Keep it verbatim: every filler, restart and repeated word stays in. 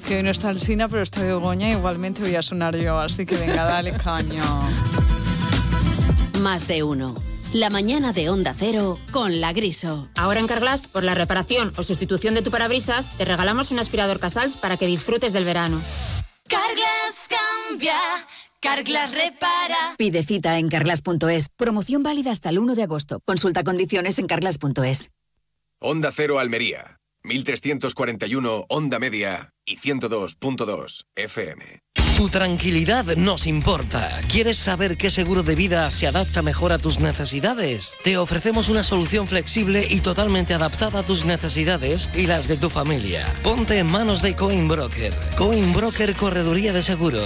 que hoy no está Alsina, pero está Begoña, igualmente voy a sonar yo, así que venga, dale caño. Más de uno. La mañana de Onda Cero con La Griso. Ahora en Carglass, por la reparación o sustitución de tu parabrisas, te regalamos un aspirador Casals para que disfrutes del verano. Carglass cambia, Carglass repara. Pide cita en carglass punto es. Promoción válida hasta el uno de agosto. Consulta condiciones en carglass punto es. Onda Cero Almería, mil trescientos cuarenta y uno Onda Media y ciento dos punto dos F M. Tu tranquilidad nos importa. ¿Quieres saber qué seguro de vida se adapta mejor a tus necesidades? Te ofrecemos una solución flexible y totalmente adaptada a tus necesidades y las de tu familia. Ponte en manos de Coinbroker. Coinbroker Correduría de Seguros.